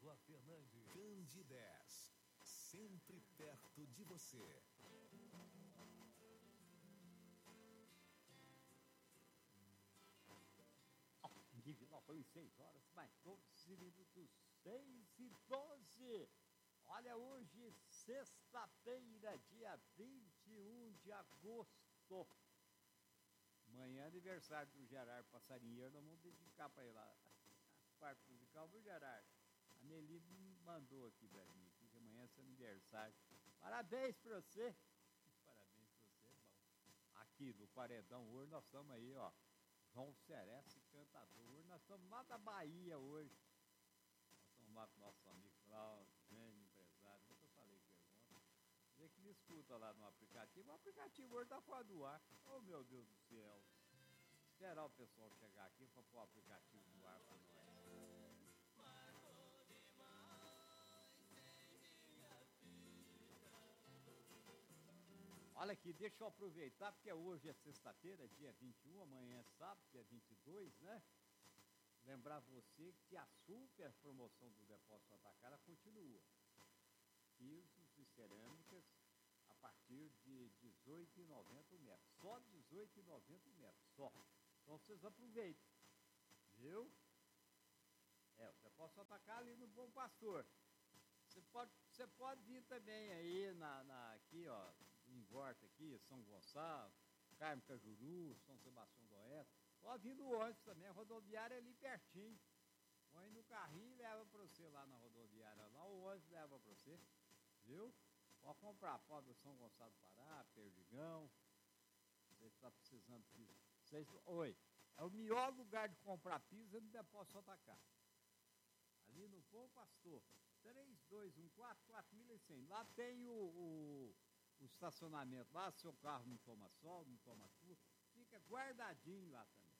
Pádua Fernandes. Candidez, sempre perto de você. Divinópolis, 6 horas, mais 12 minutos, 6:12. Olha, hoje, sexta-feira, dia 21 de agosto. Amanhã é aniversário do Gerardo Passarinheiro, nós vamos dedicar para ele lá a parte musical, viu, Gerardo? A Nelly me mandou aqui para mim, que amanhã é seu aniversário. Parabéns para você. Parabéns para você, bom. Aqui no Paredão hoje nós estamos aí, ó. João Seresse, cantador. Nós estamos lá da Bahia hoje. Nós estamos lá com o nosso amigo Cláudio, gênio, empresário. Eu falei com ele ontem. Ele que me escuta lá no aplicativo. O aplicativo hoje está fora do ar. Oh, meu Deus do céu. Esperar o pessoal chegar aqui para pôr o aplicativo no ar para nós. Olha aqui, deixa eu aproveitar, porque hoje é sexta-feira, dia 21, amanhã é sábado, dia 22, né? Lembrar você que a super promoção do Depósito Atacado continua. Pisos e cerâmicas a partir de R$18,90 o metro. Só R$18,90 o metro, só. Então vocês aproveitem, viu? O Depósito Atacado ali no Bom Pastor. Você pode vir também aí aqui, ó, em Horta aqui, São Gonçalo, Carmo Cajuru, São Sebastião do Oeste. Pode vir no ônibus também, a rodoviária é ali pertinho. Põe no carrinho e leva para você lá na rodoviária, lá o ônibus leva para você, viu? Pode comprar, pode São Gonçalo do Pará, Perdigão. Você está precisando de piso. Oi, é o melhor lugar de comprar piso é no Depósito Atacado. Ali no Bom Pastor. 3214-4100. Lá tem o estacionamento. Lá seu carro não toma sol, não toma chuva. Fica guardadinho lá também.